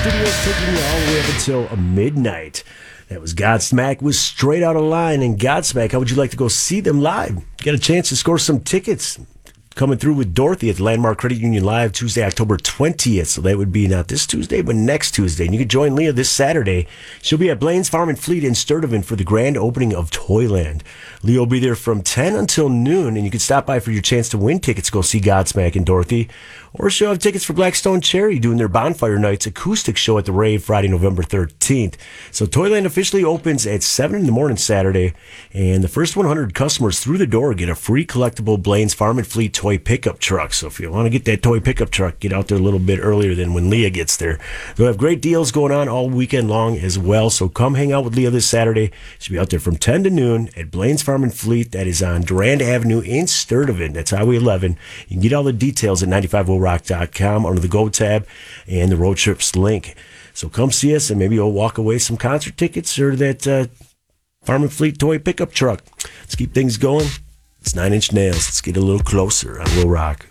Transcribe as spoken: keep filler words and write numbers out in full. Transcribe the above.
studios, taking you all the way up until midnight. That was Godsmack with Straight Outta Line. And Godsmack, how would you like to go see them live? Get a chance to score some tickets. Coming through with Dorothy at the Landmark Credit Union Live Tuesday, October twentieth. So that would be not this Tuesday, but next Tuesday. And you can join Leah this Saturday. She'll be at Blaine's Farm and Fleet in Sturtevant for the grand opening of Toyland. Leah will be there from ten until noon, and you can stop by for your chance to win tickets to go see Godsmack and Dorothy. Or she'll have tickets for Blackstone Cherry doing their Bonfire Nights acoustic show at the Rave Friday, November thirteenth. So Toyland officially opens at seven in the morning Saturday, and the first one hundred customers through the door get a free collectible Blaine's Farm and Fleet toy pickup truck. So if you want to get that toy pickup truck, get out there a little bit earlier than when Leah gets there. They'll have great deals going on all weekend long as well. So come hang out with Leah this Saturday. She'll be out there from ten to noon at Blaine's Farm and Fleet. That is on Durand Avenue in Sturtevant. That's Highway eleven. You can get all the details at ninety-five oh rock dot com under the Go tab and the Road Trips link. So come see us, and maybe you'll walk away some concert tickets or that uh, Farm and Fleet toy pickup truck. Let's keep things going. It's Nine Inch Nails. Let's get a little closer on Will Rock.